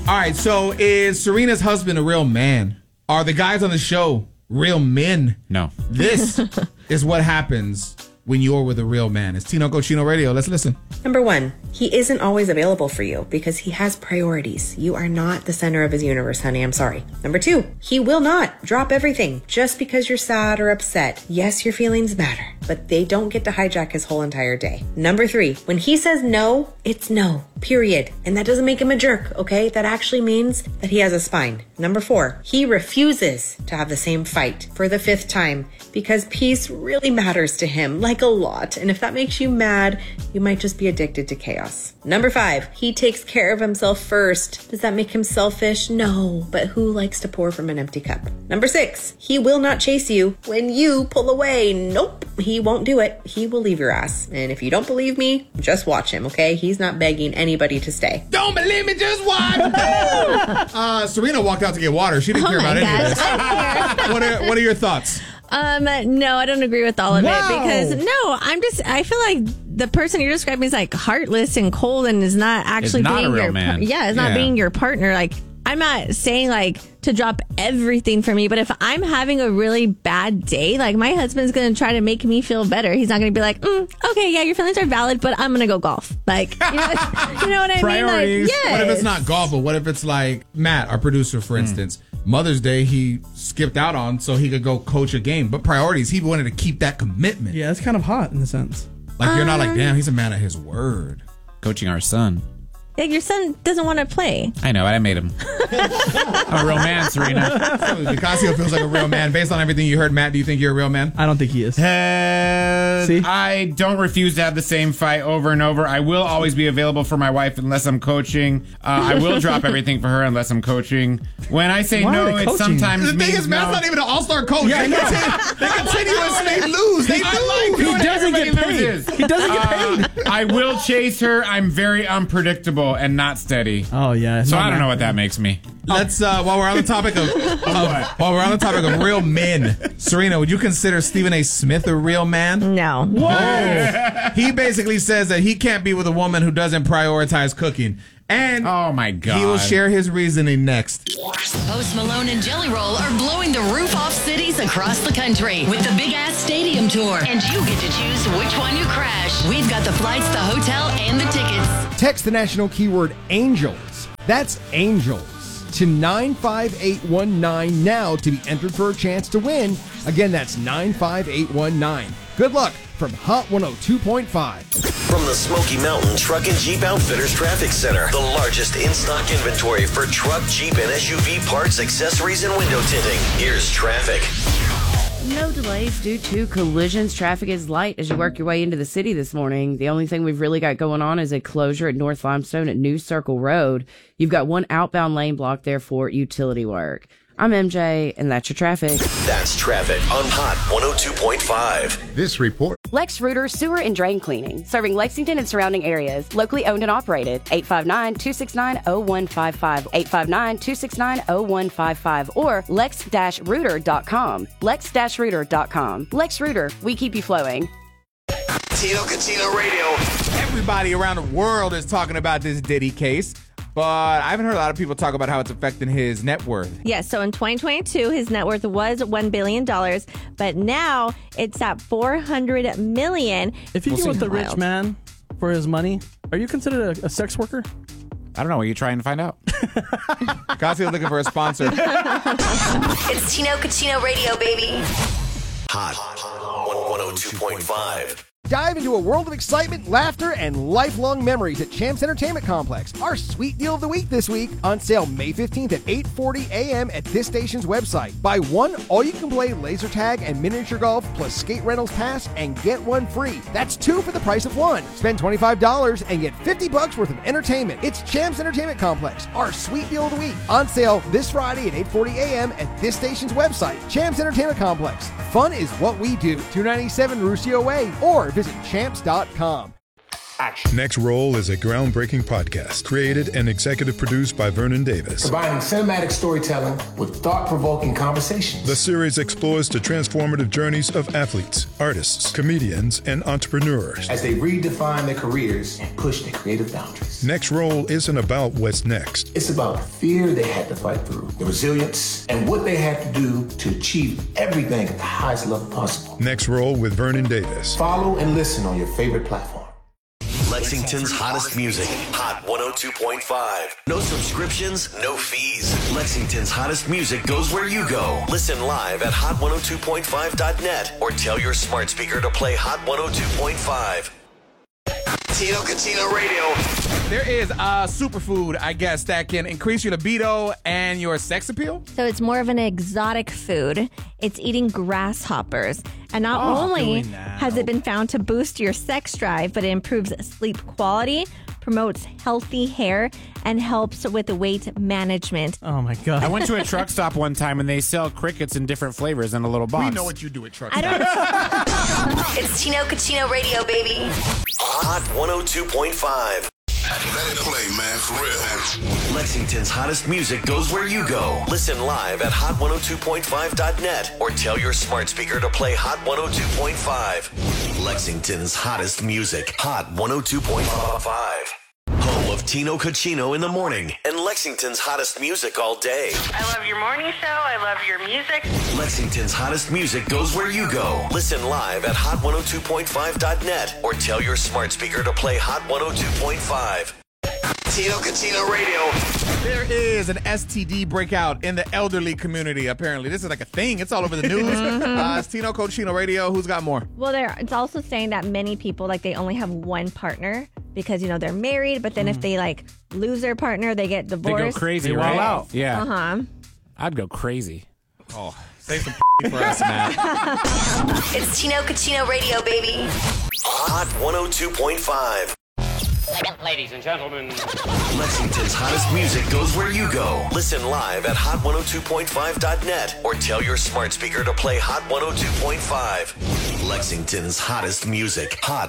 All right, so is Serena's husband a real man? Are the guys on the show real men? No. This is what happens when you're with a real man. It's Tino Cochino Radio. Let's listen. Number 1, he isn't always available for you because he has priorities. You are not the center of his universe, honey. I'm sorry. Number 2, he will not drop everything just because you're sad or upset. Yes, your feelings matter, but they don't get to hijack his whole entire day. Number 3, when he says no, it's no, period. And that doesn't make him a jerk, okay? That actually means that he has a spine. Number 4, he refuses to have the same fight for the 5th time because peace really matters to him, like a lot. And if that makes you mad, you might just be addicted to chaos. Number 5, he takes care of himself first. Does that make him selfish? No, but who likes to pour from an empty cup? Number 6, he will not chase you when you pull away. Nope, he won't do it. He will leave your ass. And if you don't believe me, just watch him, okay? He's not begging anybody to stay. Don't believe me, just watch. Serena walked out to get water. She didn't care about any of this. What are your thoughts? No, I don't agree with all of it because I feel like the person you're describing is like heartless and cold and is not actually not being a real your man. It's not being your partner. Like, I'm not saying like to drop everything for me, but if I'm having a really bad day, like my husband's going to try to make me feel better. He's not going to be like, okay, yeah, your feelings are valid, but I'm going to go golf. Like, you know what I mean? Like, yes. What if it's not golf, but what if it's like Matt, our producer, for instance, Mother's Day, he skipped out on so he could go coach a game. But priorities, he wanted to keep that commitment. Yeah, it's kind of hot in a sense. Like, you're not like, damn, he's a man of his word. Coaching our son. Like, your son doesn't want to play. I know, I made him. I'm a real man, Serena. Nicasio feels like a real man. Based on everything you heard, Matt, do you think you're a real man? I don't think he is. See? I don't refuse to have the same fight over and over. I will always be available for my wife unless I'm coaching. I will drop everything for her unless I'm coaching. When I say no, it sometimes the thing means is, Matt's not even an all-star coach. Yeah, they continuously lose. They lose. He doesn't get paid. He doesn't get paid. I will chase her. I'm very unpredictable and not steady. Oh yeah. So I don't know what that makes me. Let's while we're on the topic of real men, Serena, would you consider Stephen A. Smith a real man? No. Whoa. He basically says that he can't be with a woman who doesn't prioritize cooking. And oh my God, he will share his reasoning next. Post Malone and Jelly Roll are blowing the roof off cities across the country with the Big Ass Stadium Tour. And you get to choose which one you crash. We've got the flights, the hotel, and the tickets. Text the national keyword ANGELS. That's ANGELS to 95819 now to be entered for a chance to win. Again, that's 95819. Good luck from Hot 102.5. From the Smoky Mountain Truck and Jeep Outfitters Traffic Center, the largest in-stock inventory for truck, Jeep, and SUV parts, accessories, and window tinting. Here's traffic. No delays due to collisions. Traffic is light as you work your way into the city this morning. The only thing we've really got going on is a closure at North Limestone at New Circle Road. You've got one outbound lane block there for utility work. I'm MJ, and that's your traffic. That's traffic on Hot 102.5. This report. Lex Reuter Sewer and Drain Cleaning, serving Lexington and surrounding areas. Locally owned and operated. 859-269-0155. 859-269-0155. Or lex-reuter.com. lex-reuter.com. Lex Reuter, we keep you flowing. Tino Cochino Radio. Everybody around the world is talking about this Diddy case. But I haven't heard a lot of people talk about how it's affecting his net worth. Yes, so in 2022, his net worth was $1 billion, but now it's at $400 million. If you get with the rich man for his money, are you considered a sex worker? I don't know. What are you trying to find out? Cassio's looking for a sponsor. It's Tino Cochino Radio, baby. Hot 102.5. Dive into a world of excitement, laughter, and lifelong memories at Champs Entertainment Complex. Our sweet deal of the week this week, on sale May 15th at 8:40 a.m. at this station's website. Buy one all-you-can-play laser tag and miniature golf plus skate rentals pass and get one free. That's two for the price of one. Spend $25 and get $50 worth of entertainment. It's Champs Entertainment Complex, our sweet deal of the week. On sale this Friday at 8:40 a.m. at this station's website. Champs Entertainment Complex. Fun is what we do. 297 Ruscio Way or visit champs.com. action. Next Roll is a groundbreaking podcast created and executive produced by Vernon Davis. Combining cinematic storytelling with thought-provoking conversations. The series explores the transformative journeys of athletes, artists, comedians, and entrepreneurs as they redefine their careers and push their creative boundaries. Next Roll isn't about what's next. It's about the fear they had to fight through, the resilience, and what they had to do to achieve everything at the highest level possible. Next Roll with Vernon Davis. Follow and listen on your favorite platform. Lexington's hottest music, Hot 102.5. No subscriptions, no fees. Lexington's hottest music goes where you go. Listen live at hot102.5.net or tell your smart speaker to play Hot 102.5. Tino Cucino Radio. There is a superfood, I guess, that can increase your libido and your sex appeal. So it's more of an exotic food. It's eating grasshoppers. And not only has it been found to boost your sex drive, but it improves sleep quality, promotes healthy hair, and helps with weight management. Oh, my God. I went to a truck stop one time, and they sell crickets in different flavors in a little box. We know what you do at truck stops. It's Tino Cucino Radio, baby. Hot 102.5. Let it play, man, for real. Lexington's hottest music goes where you go. Listen live at hot102.5.net or tell your smart speaker to play Hot 102.5. Lexington's hottest music, Hot 102.5. Home of Tino Cucino in the morning and Lexington's hottest music all day. I love your morning show. I love your music. Lexington's hottest music goes where you go. Listen live at hot102.5.net or tell your smart speaker to play Hot 102.5. Tino Cucino Radio. There is an STD breakout in the elderly community, apparently. This is like a thing. It's all over the news. It's Tino Cucino Radio. Who's got more? Well, it's also saying that many people, they only have one partner because, they're married. But then if they, lose their partner, they get divorced. They go crazy, They right? roll out. Yeah. Uh-huh. I'd go crazy. Oh, save some for us, Matt. It's Tino Cucino Radio, baby. Hot 102.5. Ladies and gentlemen, Lexington's hottest music goes where you go. Listen live at hot102.5.net or tell your smart speaker to play Hot 102.5. Lexington's hottest music, Hot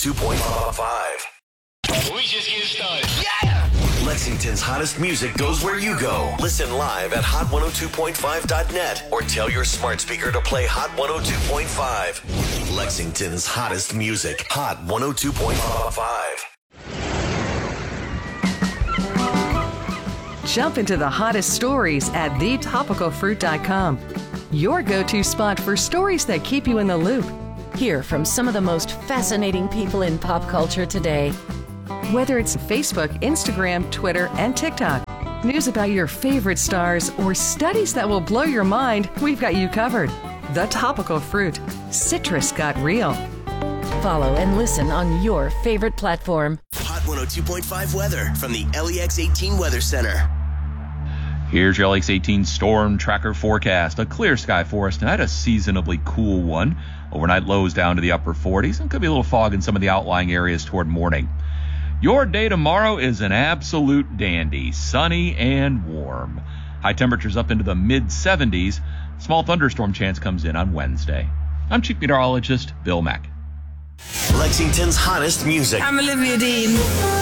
102.5. We just getting started. Yeah! Lexington's hottest music goes where you go. Listen live at hot102.5.net or tell your smart speaker to play Hot 102.5. Lexington's hottest music, Hot 102.5. Jump into the hottest stories at thetopicalfruit.com. Your go-to spot for stories that keep you in the loop. Hear from some of the most fascinating people in pop culture today. Whether it's Facebook, Instagram, Twitter, and TikTok, news about your favorite stars, or studies that will blow your mind, we've got you covered. The Topical Fruit. Citrus got real. Follow and listen on your favorite platform. Hot 102.5 weather from the LEX 18 Weather Center. Here's your LEX 18 storm tracker forecast. A clear sky for us tonight, a seasonably cool one. Overnight lows down to the upper 40s, and could be a little fog in some of the outlying areas toward morning. Your day tomorrow is an absolute dandy, sunny and warm. High temperatures up into the mid-70s. Small thunderstorm chance comes in on Wednesday. I'm Chief Meteorologist Bill Mack. Lexington's hottest music. I'm Olivia Dean.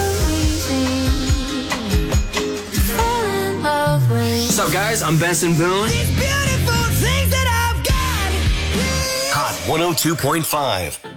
What's up, guys? I'm Benson Boone. Hot 102.5.